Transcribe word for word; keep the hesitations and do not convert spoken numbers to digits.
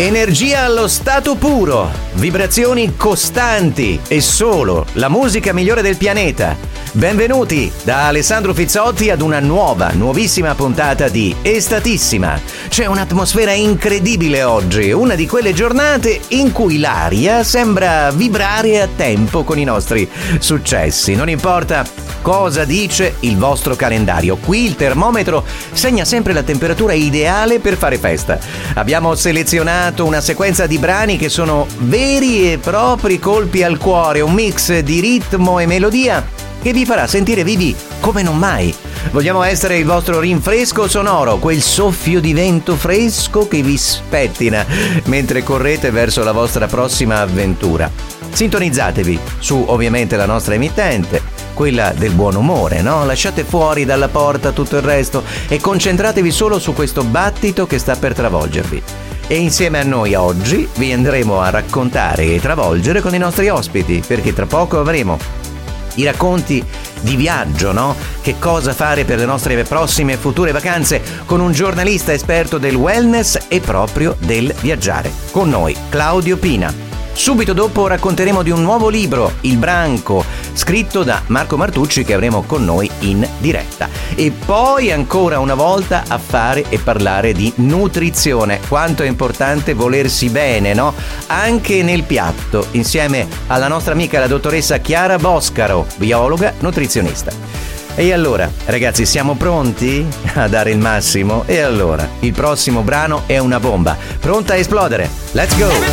Energia allo stato puro, vibrazioni costanti e solo la musica migliore del pianeta. Benvenuti da Alessandro Fizzotti ad una nuova, nuovissima puntata di Estatissima. C'è un'atmosfera incredibile oggi, una di quelle giornate in cui l'aria sembra vibrare a tempo con i nostri successi. Non importa cosa dice il vostro calendario, qui il termometro segna sempre la temperatura ideale per fare festa. Abbiamo selezionato una sequenza di brani che sono veri e propri colpi al cuore, un mix di ritmo e melodia che vi farà sentire vivi come non mai. Vogliamo essere il vostro rinfresco sonoro, quel soffio di vento fresco che vi spettina mentre correte verso la vostra prossima avventura. Sintonizzatevi su ovviamente la nostra emittente, quella del buon umore, no? Lasciate fuori dalla porta tutto il resto e concentratevi solo su questo battito che sta per travolgervi. E insieme a noi oggi vi andremo a raccontare e travolgere con i nostri ospiti, perché tra poco avremo i racconti di viaggio, no? Che cosa fare per le nostre prossime future vacanze con un giornalista esperto del wellness e proprio del viaggiare. Con noi Claudio Pina. Subito dopo racconteremo di un nuovo libro, Il Branco, scritto da Marco Martucci, che avremo con noi in diretta. E poi ancora una volta a fare e parlare di nutrizione. Quanto è importante volersi bene, no? Anche nel piatto, insieme alla nostra amica la dottoressa Chiara Boscaro, biologa nutrizionista. E allora, ragazzi, siamo pronti a dare il massimo? E allora, il prossimo brano è una bomba, pronta a esplodere. Let's go!